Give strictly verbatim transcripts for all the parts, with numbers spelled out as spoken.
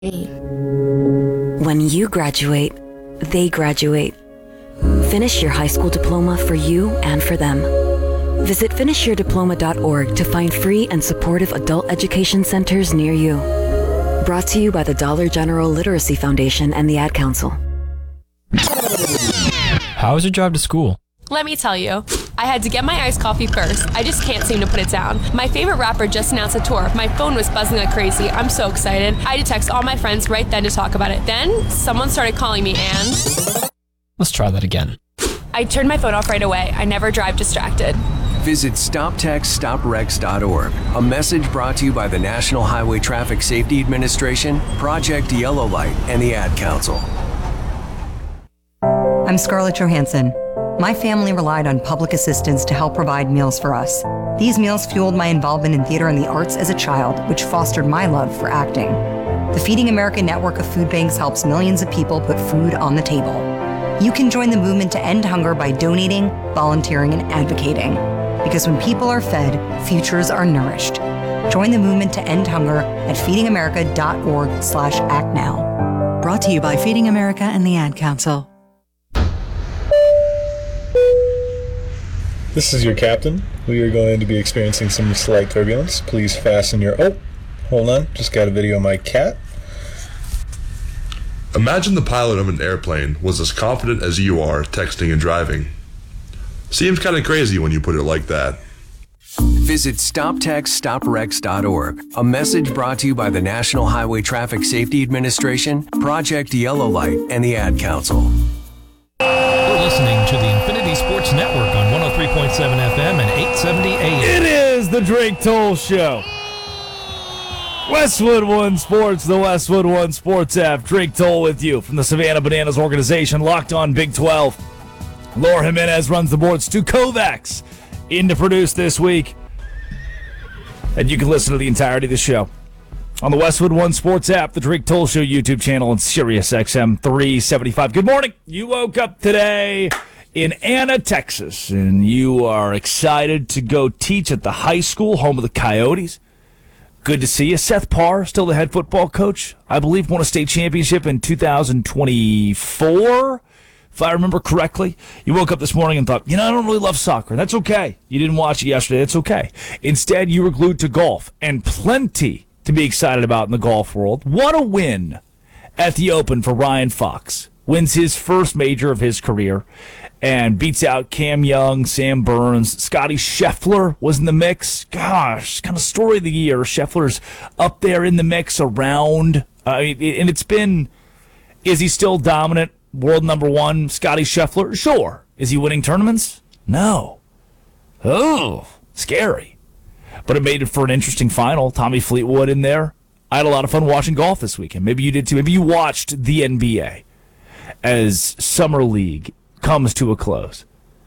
When you graduate, they graduate. Finish your high school diploma for you and for them. Visit finish your diploma dot org to find free and supportive adult education centers near you. Brought to you by the Dollar General Literacy Foundation and the Ad Council. How was your drive to school? Let me tell you, I had to get my iced coffee first. I just can't seem to put it down. My favorite rapper just announced a tour. My phone was buzzing like crazy. I'm so excited. I had to text all my friends right then to talk about it. Then someone started calling me and... Let's try that again. I turned my phone off right away. I never drive distracted. Visit stop text stop wrecks dot org. A message brought to you by the National Highway Traffic Safety Administration, Project Yellow Light, and the Ad Council. I'm Scarlett Johansson. My family relied on public assistance to help provide meals for us. These meals fueled my involvement in theater and the arts as a child, which fostered my love for acting. The Feeding America network of food banks helps millions of people put food on the table. You can join the movement to end hunger by donating, volunteering, and advocating. Because when people are fed, futures are nourished. Join the movement to end hunger at feeding america dot org slash act now. Brought to you by Feeding America and the Ad Council. This is your captain. We are going to be experiencing some slight turbulence. Please fasten your... Oh, hold on. Just got a video of my cat. Imagine the pilot of an airplane was as confident as you are texting and driving. Seems kind of crazy when you put it like that. Visit stop text stop wrecks dot org. A message brought to you by the National Highway Traffic Safety Administration, Project Yellow Light, and the Ad Council. You're listening to the Infinity Sports Network on one oh three point seven F M and eight seventy A M. It is the Drake Toll Show. Westwood One Sports, the Westwood One Sports app. Drake Toll with you from the Savannah Bananas organization, Locked On Big twelve. Laura Jimenez runs the board. Stu Kovacs in to produce this week. And you can listen to the entirety of the show on the Westwood One Sports app, the Drake Toll Show YouTube channel, and Sirius X M three seventy-five. Good morning. You woke up today in Anna, Texas, and you are excited to go teach at the high school, home of the Coyotes. Good to see you. Seth Parr, still the head football coach, I believe won a state championship in two thousand twenty-four, if I remember correctly. You woke up this morning and thought, you know, I don't really love soccer. That's okay. You didn't watch it yesterday. That's okay. Instead, you were glued to golf, and plenty to be excited about in the golf world. What a win at the Open for Ryan Fox. Wins his first major of his career and beats out Cam Young, Sam Burns. Scotty Scheffler was in the mix. Gosh, kind of story of the year. Scheffler's up there in the mix around. Uh, and it's been, is he still dominant? World number one, Scotty Scheffler? Sure. Is he winning tournaments? No. Oh, scary. But it made it for an interesting final. Tommy Fleetwood in there. I had a lot of fun watching golf this weekend. Maybe you did too. Maybe you watched the N B A as Summer League comes to a close.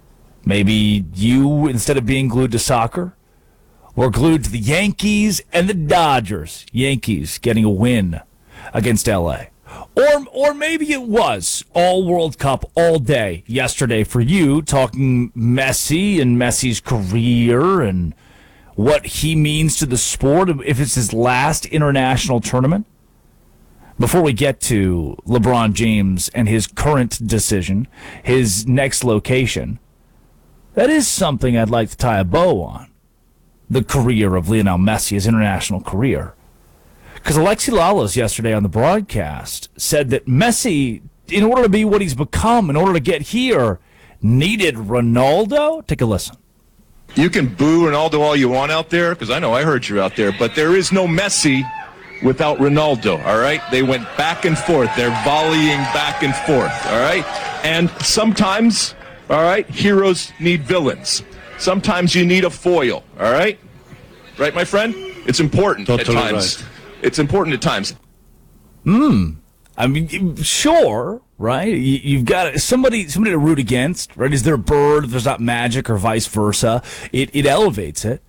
Maybe you, instead of being glued to soccer, were glued to the Yankees and the Dodgers. Yankees getting a win against L A. Or or maybe it was all World Cup all day yesterday for you, talking Messi and Messi's career and what he means to the sport, if it's his last international tournament. Before we get to LeBron James and his current decision, his next location, that is something I'd like to tie a bow on. The career of Lionel Messi, his international career. Because Alexi Lalas yesterday on the broadcast said that Messi, in order to be what he's become, in order to get here, needed Ronaldo. Take a listen. You can boo Ronaldo all you want out there, because I know I heard you out there, but there is no Messi without Ronaldo, all right? They went back and forth. They're volleying back and forth, all right? And sometimes, all right, heroes need villains. Sometimes you need a foil, all right? Right, my friend? It's important totally at times. Right. It's important at times. Hmm. I mean, sure, right? You, you've got somebody somebody to root against, right? Is there a bird if there's not magic or vice versa? It it elevates it.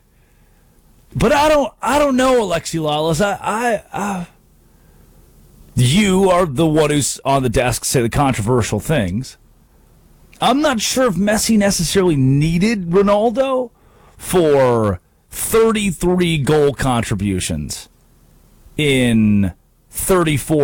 But I don't I don't know, Alexi Lalas. I, I, I you are the one who's on the desk to say the controversial things. I'm not sure if Messi necessarily needed Ronaldo for thirty-three goal contributions in thirty-four.